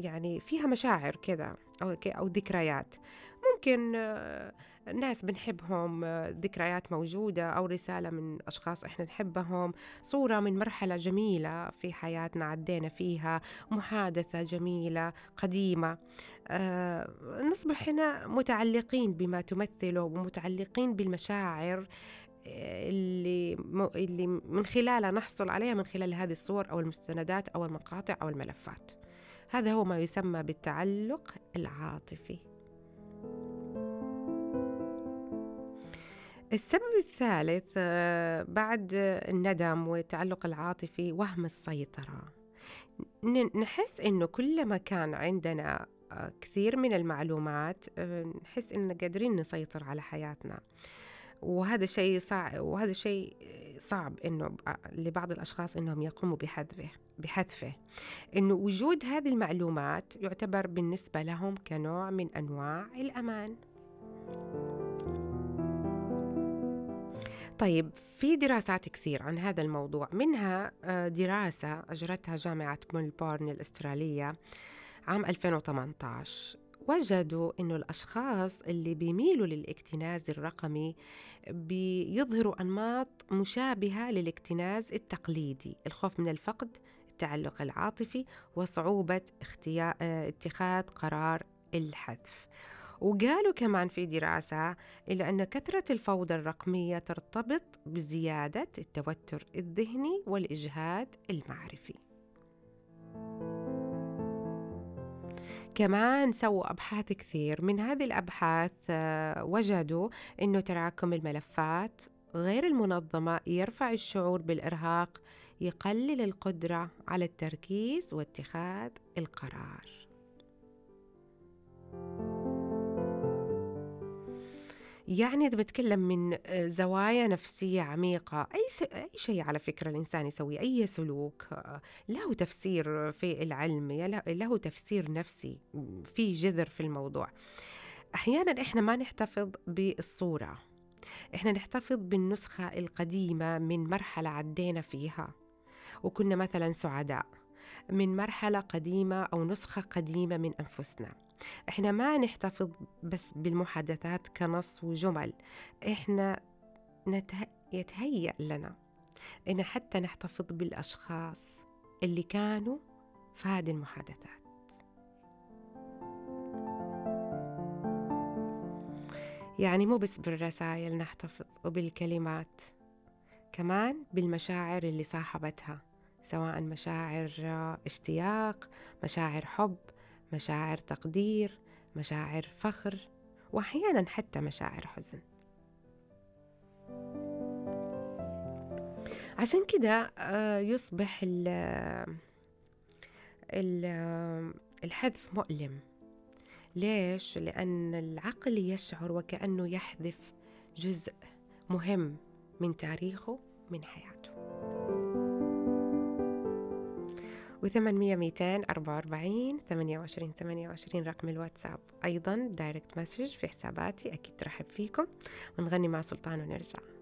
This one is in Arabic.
يعني فيها مشاعر كذا أو ذكريات. ممكن ناس بنحبهم، ذكريات موجودة، أو رسالة من أشخاص إحنا نحبهم، صورة من مرحلة جميلة في حياتنا عدينا فيها، محادثة جميلة قديمة. نصبح هنا متعلقين بما تمثله ومتعلقين بالمشاعر اللي من خلالها نحصل عليها من خلال هذه الصور أو المستندات أو المقاطع أو الملفات. هذا هو ما يسمى بالتعلق العاطفي. السبب الثالث بعد الندم والتعلق العاطفي وهم السيطرة. نحس إنه كلما كان عندنا كثير من المعلومات نحس إننا قادرين نسيطر على حياتنا، وهذا شيء صعب إنه لبعض الأشخاص إنهم يقوموا بحذفه. إنه وجود هذه المعلومات يعتبر بالنسبة لهم كنوع من أنواع الأمان. طيب، في دراسات كثير عن هذا الموضوع، منها دراسة أجرتها جامعة ملبورن الأسترالية عام 2018. وجدوا إنه الأشخاص اللي بيميلوا للاكتناز الرقمي بيظهروا أنماط مشابهة للاكتناز التقليدي: الخوف من الفقد، التعلق العاطفي، وصعوبة اتخاذ قرار الحذف. وقالوا كمان في دراسة إلا أن كثرة الفوضى الرقمية ترتبط بزيادة التوتر الذهني والإجهاد المعرفي. كمان سووا أبحاث كثير، من هذه الأبحاث وجدوا أنه تراكم الملفات غير المنظمة يرفع الشعور بالإرهاق، يقلل القدرة على التركيز واتخاذ القرار. يعني إذا بتكلم من زوايا نفسية عميقة، أي شيء على فكرة الإنسان يسوي، أي سلوك له تفسير في العلم، له تفسير نفسي، في جذر في الموضوع. أحيانا إحنا ما نحتفظ بالصورة، إحنا نحتفظ بالنسخة القديمة من مرحلة عدينا فيها وكنا مثلا سعداء، من مرحلة قديمة أو نسخة قديمة من أنفسنا. إحنا ما نحتفظ بس بالمحادثات كنص وجمل، إحنا يتهيأ لنا إن حتى نحتفظ بالأشخاص اللي كانوا في هذه المحادثات. يعني مو بس بالرسائل نحتفظ وبالكلمات، كمان بالمشاعر اللي صاحبتها، سواء مشاعر اشتياق، مشاعر حب، مشاعر تقدير، مشاعر فخر، وأحيانا حتى مشاعر حزن. عشان كده يصبح الحذف مؤلم. ليش؟ لأن العقل يشعر وكأنه يحذف جزء مهم من تاريخه، من حياته. 800-244-28-28 رقم الواتساب، أيضا دايركت مسج في حساباتي. أكيد ترحب فيكم، ونغني مع سلطان ونرجع.